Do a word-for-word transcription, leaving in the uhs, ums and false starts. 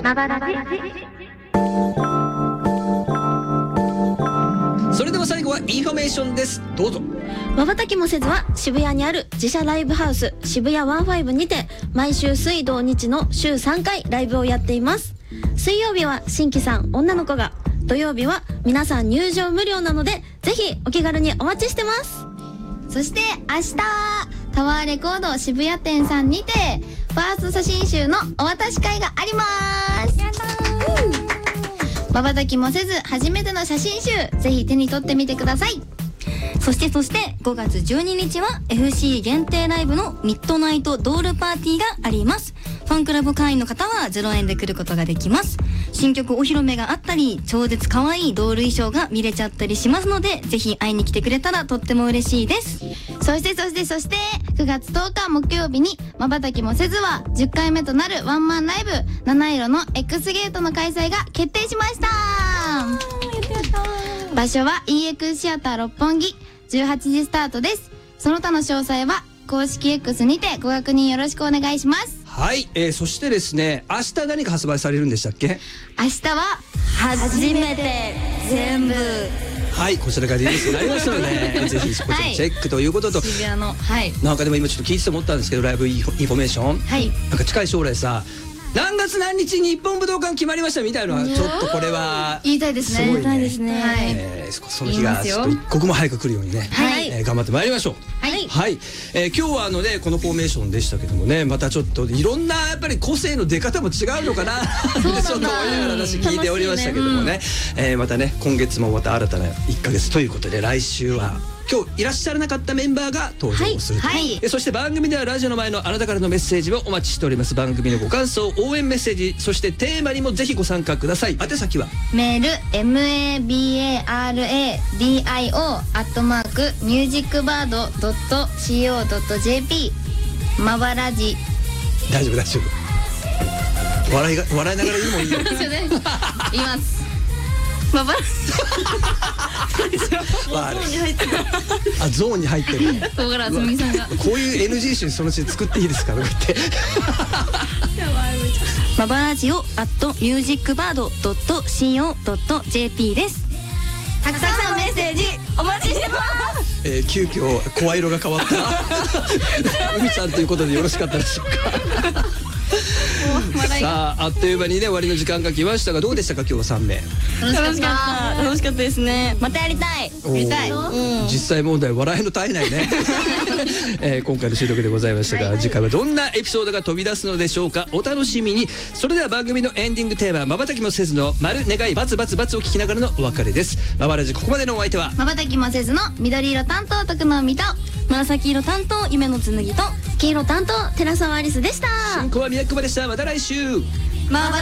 まばらじ。 それでは最後はインフォメーションです。どうぞ。 瞬きもせずは渋谷にある自社ライブハウス渋谷ワンファイブにて毎週水土日の週さんかいライブをやっています。水曜日は新規さん女の子が、土曜日は皆さん入場無料なのでぜひお気軽にお待ちしてます。 そして明日タワーレコード渋谷店さんにてファースト写真集のお渡し会があります。やったー。瞬きもせず初めての写真集、ぜひ手に取ってみてください。 そしてそしてごがつじゅうににちは エフシー 限定ライブのミッドナイトドールパーティーがあります。ファンクラブ会員の方はゼロえんで来ることができます。新曲お披露目があったり、超絶可愛いドール衣装が見れちゃったりしますので、ぜひ会いに来てくれたらとっても嬉しいです。 そしてそしてそしてくがつとおか木曜日に瞬きもせずはじゅっかいめとなるワンマンライブ七色の X ゲートの開催が決定しました。場所は イーエックス シアター六本木、じゅうはちじスタートです。その他の詳細は公式 X にてご確認よろしくお願いします。 はい、えー、そしてですね、明日何か発売されるんでしたっけ？ 明日は初めて全部、 はい、こちらがリリースになりましたのでぜひこちらチェックということと、 渋谷の、はい、 なんかでも今ちょっと聞いてて思ったんですけど、ライブインフォメーション、はい、なんか近い将来さ、何月何日に日本武道館決まりましたみたいなのはちょっとこれは言いたいですね。 すごいね。 言いたいですね。はい。 えー、その日がちょっと一刻も早く来るようにね、はい、えー、頑張ってまいりましょう。 はい。 はい。えー、今日はあのねこのフォーメーションでしたけどもね、またちょっといろんなやっぱり個性の出方も違うのかなってちょっと思いながら話聞いておりましたけどもね、えー、またね今月もまた新たないっかげつということで、来週は今日いらっしゃらなかったメンバーが登場すると、はいはい、えそして番組ではラジオの前のあなたからのメッセージをお待ちしております。番組のご感想、応援メッセージ、そしてテーマにもぜひご参加ください。宛先はメール マバラディオ アットマークミュージックバード ドット シーオー ドット ジェーピー まばらじ。 大丈夫大丈夫、笑いが笑いながら言うもんいいよ言いますまばらあ、ゾーンに入ってる。 小柄あつみさんがこういう エヌジー 集そのうち作っていいですかとか言ってまばらじお アット ミュージックバード ドット シーオー ドット ジェーピー です。 たくさんのメッセージお待ちしてます。 えー、急遽声色が変わった海さんということでよろしかったでしょうかさあ、あっという間にね終わりの時間が来ましたが、どうでしたか今日はさんめい。 楽しかった楽しかったですね。またやりたいやりたい、 うん、実際問題笑いの絶えないね、えー、今回の収録でございましたが、はいはい、次回はどんなエピソードが飛び出すのでしょうか。お楽しみに。それでは番組のエンディングテーマ、瞬きもせずの丸願いバツバツバツを聞きながらのお別れです。まばらじここまでのお相手は瞬きもせずの緑色担当徳の海と紫色担当夢の紬と黄色担当寺澤アリスでした。 進行は宮久保でした。また来週。 まば